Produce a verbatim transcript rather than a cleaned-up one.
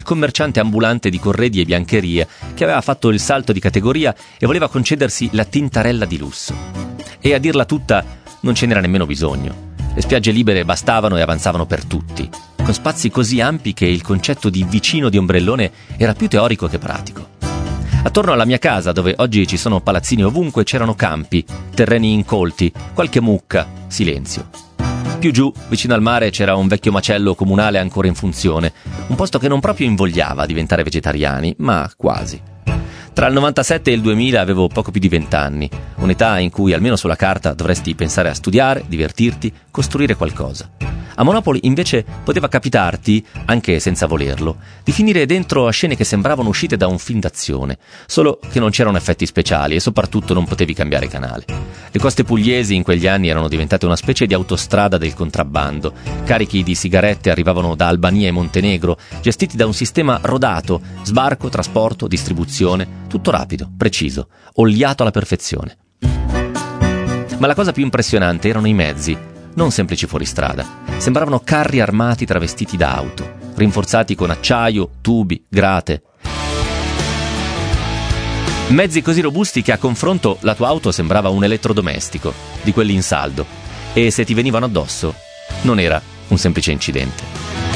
commerciante ambulante di corredi e biancherie che aveva fatto il salto di categoria e voleva concedersi la tintarella di lusso. E a dirla tutta, non ce n'era nemmeno bisogno. Le spiagge libere bastavano e avanzavano per tutti, con spazi così ampi che il concetto di vicino di ombrellone era più teorico che pratico. Attorno alla mia casa, dove oggi ci sono palazzini ovunque, c'erano campi, terreni incolti, qualche mucca, silenzio. Più giù, vicino al mare, c'era un vecchio macello comunale ancora in funzione, un posto che non proprio invogliava a diventare vegetariani, ma quasi. Tra il novantasette e il duemila avevo poco più di vent'anni, un'età in cui almeno sulla carta dovresti pensare a studiare, divertirti, costruire qualcosa. A Monopoli invece poteva capitarti, anche senza volerlo, di finire dentro a scene che sembravano uscite da un film d'azione, solo che non c'erano effetti speciali e soprattutto non potevi cambiare canale. Le coste pugliesi in quegli anni erano diventate una specie di autostrada del contrabbando. Carichi di sigarette arrivavano da Albania e Montenegro, gestiti da un sistema rodato, sbarco, trasporto, distribuzione, tutto rapido, preciso, oliato alla perfezione. Ma la cosa più impressionante erano i mezzi, non semplici fuoristrada. Sembravano carri armati travestiti da auto, rinforzati con acciaio, tubi, grate. Mezzi così robusti che a confronto la tua auto sembrava un elettrodomestico, di quelli in saldo, e se ti venivano addosso non era un semplice incidente.